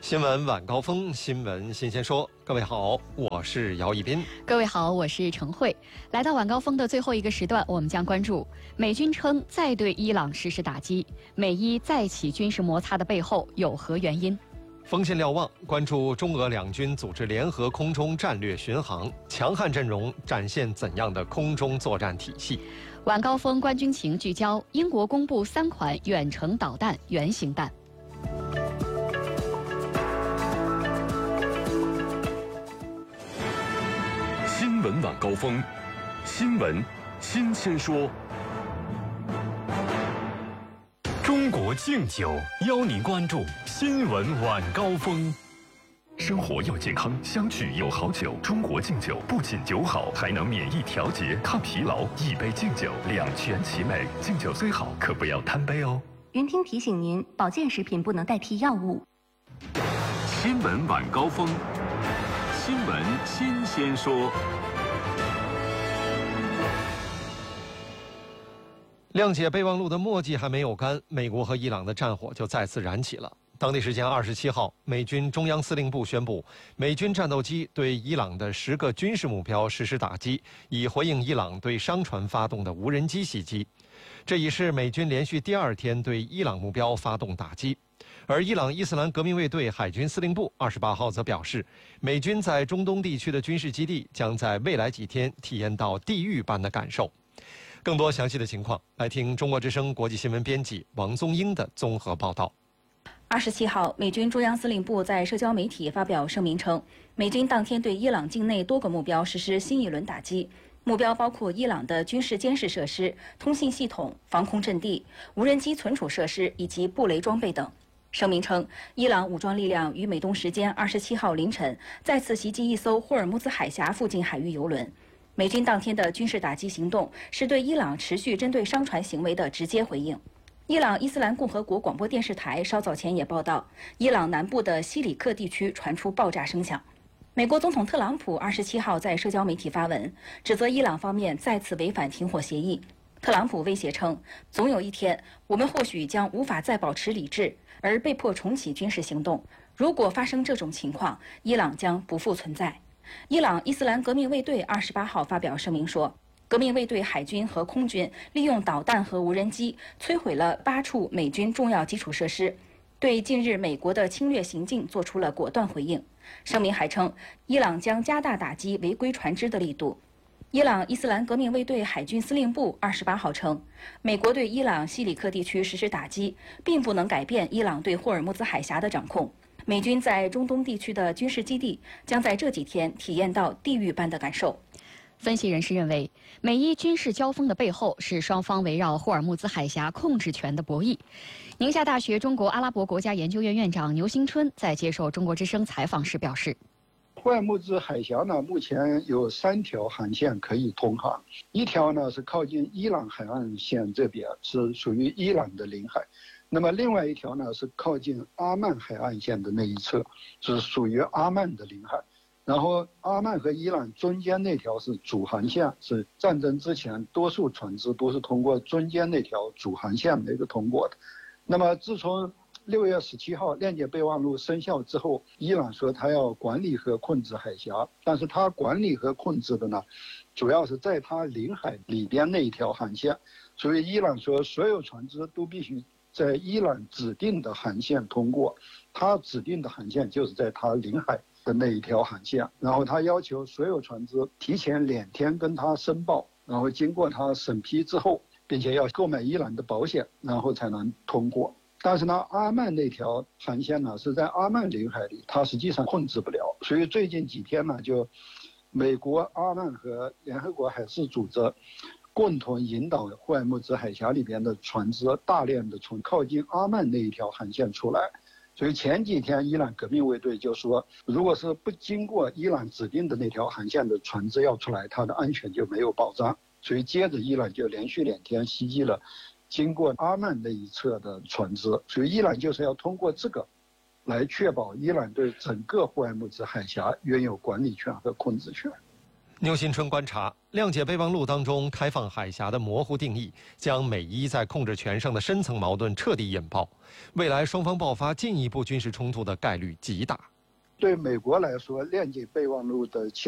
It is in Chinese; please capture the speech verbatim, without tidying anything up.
新闻晚高峰，新闻新鲜说。各位好，我是姚一斌。 各位好，我是程慧。来到晚高峰的最后一个时段，我们将关注美军称再对伊朗实施打击，美伊再起军事摩擦的背后有何原因？ 锋线瞭望，关注中俄两军组织联合空中战略巡航，强悍阵容展现怎样的空中作战体系？ 晚高峰观军情聚焦，英国公布三款远程导弹原型弹。 新闻晚高峰，新闻新鲜说。中国敬酒邀您关注新闻晚高峰。生活要健康，相聚有好酒。中国敬酒不仅酒好，还能免疫调节、抗疲劳。一杯敬酒，两全其美。敬酒虽好，可不要贪杯哦。 云听提醒您，保健食品不能代替药物。 新闻晚高峰，新闻新鲜说。 谅解备忘录的墨迹还没有干，美国和伊朗的战火就再次燃起了。当地时间二十七号，美军中央司令部宣布，美军战斗机对伊朗的十个军事目标实施打击，以回应伊朗对商船发动的无人机袭击。这已是美军连续第二天对伊朗目标发动打击。而伊朗伊斯兰革命卫队海军司令部二十八号则表示，美军在中东地区的军事基地将在未来几天体验到地狱般的感受。更多详细的情况，来听中国之声国际新闻编辑王宗英的综合报道。 二十七号，美军中央司令部在社交媒体发表声明称，美军当天对伊朗境内多个目标实施新一轮打击，目标包括伊朗的军事监视设施、通信系统、防空阵地、无人机存储设施以及布雷装备等。声明称，伊朗武装力量于美东时间二十七号凌晨再次袭击一艘霍尔木兹海峡附近海域油轮。美军当天的军事打击行动是对伊朗持续针对商船行为的直接回应。伊朗伊斯兰共和国广播电视台稍早前也报道，伊朗南部的西里克地区传出爆炸声响。美国总统特朗普二十七号在社交媒体发文，指责伊朗方面再次违反停火协议。特朗普威胁称，总有一天我们或许将无法再保持理智，而被迫重启军事行动。如果发生这种情况，伊朗将不复存在。伊朗伊斯兰革命卫队二十八号发表声明说，革命卫队海军和空军利用导弹和无人机摧毁了八处美军重要基础设施，对近日美国的侵略行径做出了果断回应。声明还称，伊朗将加大打击违规船只的力度。伊朗伊斯兰革命卫队海军司令部二十八号称，美国对伊朗西里克地区实施打击，并不能改变伊朗对霍尔木兹海峡的掌控。美军在中东地区的军事基地将在这几天体验到地狱般的感受。 分析人士认为，美伊军事交锋的背后是双方围绕霍尔木兹海峡控制权的博弈。宁夏大学中国阿拉伯国家研究院院长牛兴春在接受中国之声采访时表示， 霍尔木兹海峡呢，目前有三条航线可以通航，一条呢是靠近伊朗海岸线这边，是属于伊朗的领海。那么另外一条呢是靠近阿曼海岸线的那一侧，是属于阿曼的领海。然后阿曼和伊朗中间那条是主航线，是战争之前多数船只都是通过中间那条主航线那个通过的。那么自从六月十七号谅解备忘录生效之后，伊朗说他要管理和控制海峡，但是他管理和控制的呢，主要是在他领海里边那一条航线。所以伊朗说所有船只都必须在伊朗指定的航线通过，他指定的航线就是在他领海的那一条航线，然后他要求所有船只提前两天跟他申报，然后经过他审批之后，并且要购买伊朗的保险，然后才能通过。但是呢，阿曼那条航线呢是在阿曼领海里，它实际上控制不了，所以最近几天呢，就美国、阿曼和联合国海事组织共同引导霍尔木兹海峡里边的船只大量的从靠近阿曼那一条航线出来。所以前几天伊朗革命卫队就说，如果是不经过伊朗指定的那条航线的船只要出来，它的安全就没有保障。所以接着伊朗就连续两天袭击了经过阿曼那一侧的船只，所以伊朗就是要通过这个来确保伊朗对整个霍尔木兹海峡拥有管理权和控制权。 牛新春观察，谅解备忘录当中开放海峡的模糊定义，将美伊在控制权上的深层矛盾彻底引爆，未来双方爆发进一步军事冲突的概率极大。 对美国来说，谅解备忘录的